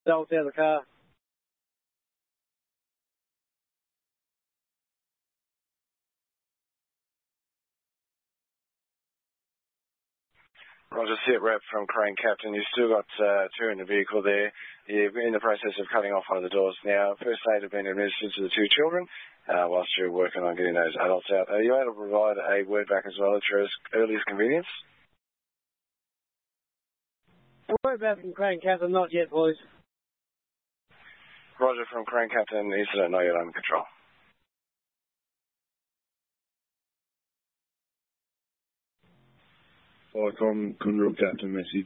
Adults out of the car. Roger, sit rep from Crane Captain. You've still got two in the vehicle there. You're in the process of cutting off one of the doors now. First aid have been administered to the two children whilst you're working on getting those adults out. Are you able to provide a word back as well at your earliest convenience? Word back from Crane Captain, not yet, boys. Roger from Crane Captain, incident not yet under control. Icon, Kundra Captain message.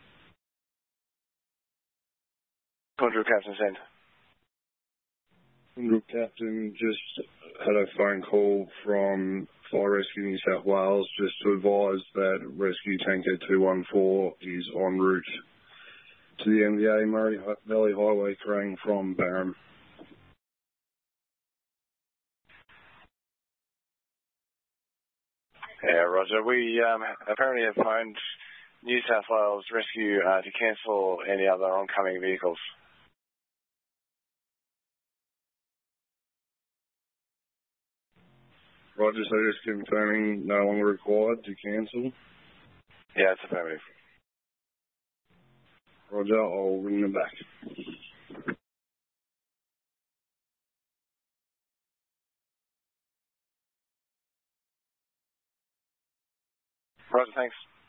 Kundra Captain sent. Kundra Captain just had a phone call from Fire Rescue New South Wales just to advise that Rescue Tanker 214 is en route to the MVA Murray Valley Highway Crane from Barham. Yeah, Roger. We apparently have phoned New South Wales Rescue to cancel any other oncoming vehicles. Roger, so just confirming no longer required to cancel? Yeah, it's affirmative. Roger, I'll ring them back. Roger, thanks.